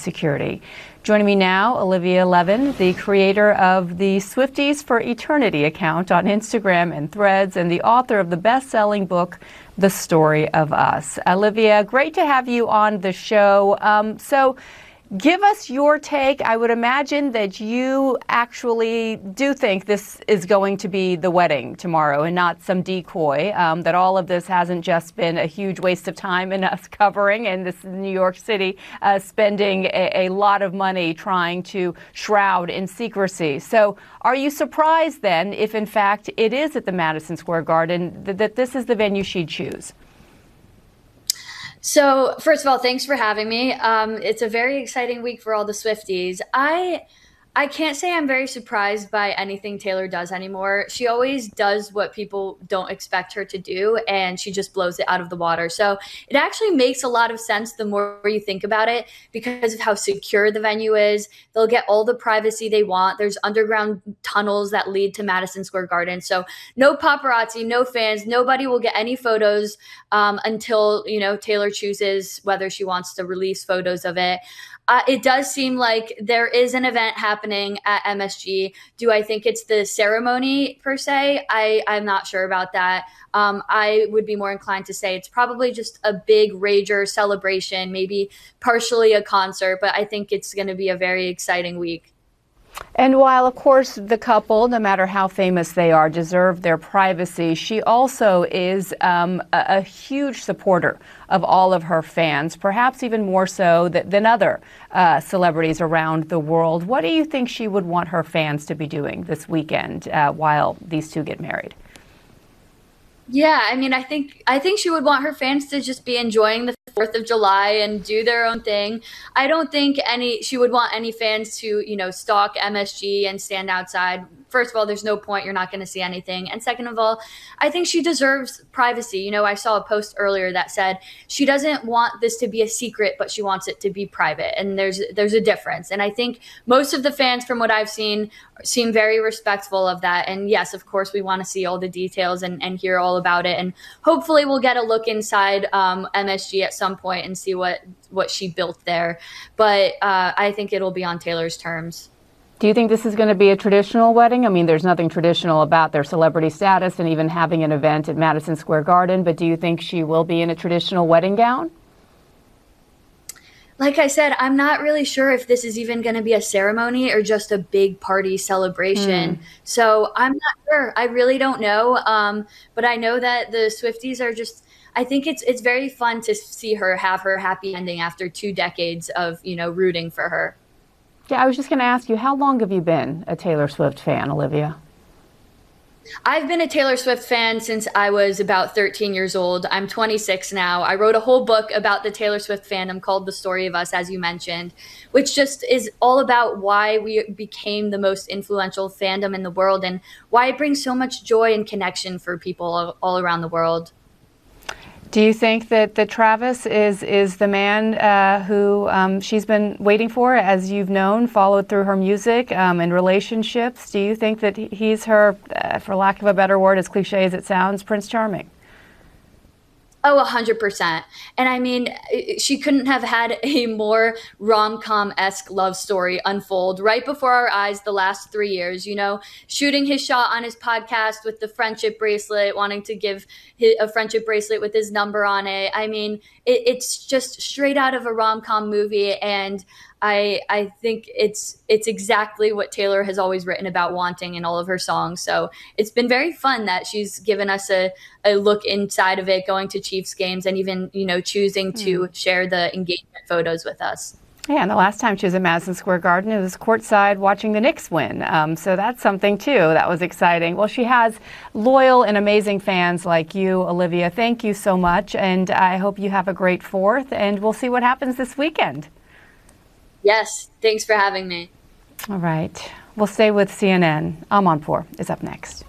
security. Joining me now, Olivia Levin, the creator of the Swifties for Eternity account on Instagram and Threads, and the author of the best-selling book, The Story of Us. Olivia, great to have you on the show. So give us your take. I would imagine that you actually do think this is going to be the wedding tomorrow and not some decoy, that all of this hasn't just been a huge waste of time in us covering, and this is New York City spending a lot of money trying to shroud in secrecy. So are you surprised then if in fact it is at the Madison Square Garden that this is the venue she'd choose? So first of all, thanks for having me. It's a very exciting week for all the Swifties. I can't say I'm very surprised by anything Taylor does anymore. She always does what people don't expect her to do, and she just blows it out of the water. So it actually makes a lot of sense the more you think about it because of how secure the venue is. They'll get all the privacy they want. There's underground tunnels that lead to Madison Square Garden. So no paparazzi, no fans, nobody will get any photos until, Taylor chooses whether she wants to release photos of it. It does seem like there is an event happening at MSG. Do I think it's the ceremony per se? I'm not sure about that. I would be more inclined to say it's probably just a big rager celebration, maybe partially a concert, but I think it's going to be a very exciting week. And while, of course, the couple, no matter how famous they are, deserve their privacy, she also is a huge supporter of all of her fans, perhaps even more so than other celebrities around the world. What do you think she would want her fans to be doing this weekend while these two get married? Yeah, I think she would want her fans to just be enjoying the 4th of July and do their own thing. I don't think she would want any fans to, stalk MSG and stand outside. First of all, there's no point. You're not going to see anything. And second of all, I think she deserves privacy. I saw a post earlier that said she doesn't want this to be a secret, but she wants it to be private. And there's a difference. And I think most of the fans, from what I've seen, seem very respectful of that. And yes, of course, we want to see all the details and hear all about it. And hopefully we'll get a look inside MSG at some point and see what she built there. But I think it'll be on Taylor's terms. Do you think this is going to be a traditional wedding? I mean, there's nothing traditional about their celebrity status and even having an event at Madison Square Garden, but do you think she will be in a traditional wedding gown? Like I said, I'm not really sure if this is even going to be a ceremony or just a big party celebration. So I'm not sure. I really don't know. But I know that the Swifties are just, I think it's very fun to see her have her happy ending after 2 decades of, rooting for her. Yeah, I was just going to ask you, how long have you been a Taylor Swift fan, Olivia? I've been a Taylor Swift fan since I was about 13 years old. I'm 26 now. I wrote a whole book about the Taylor Swift fandom called The Story of Us, as you mentioned, which just is all about why we became the most influential fandom in the world and why it brings so much joy and connection for people all around the world. Do you think that Travis is the man who she's been waiting for, as you've known, followed through her music and relationships? Do you think that he's her, for lack of a better word, as cliche as it sounds, Prince Charming? Oh, 100%. And she couldn't have had a more rom-com-esque love story unfold right before our eyes the last 3 years, shooting his shot on his podcast with the friendship bracelet, wanting to give a friendship bracelet with his number on it. It's just straight out of a rom-com movie. And I think it's exactly what Taylor has always written about wanting in all of her songs. So it's been very fun that she's given us a look inside of it, going to Chiefs games and even, choosing to share the engagement photos with us. Yeah, and the last time she was at Madison Square Garden, it was courtside watching the Knicks win. So that's something, too. That was exciting. Well, she has loyal and amazing fans like you, Olivia. Thank you so much, and I hope you have a great 4th, and we'll see what happens this weekend. Yes, thanks for having me. All right. We'll stay with CNN. Amanpour is up next.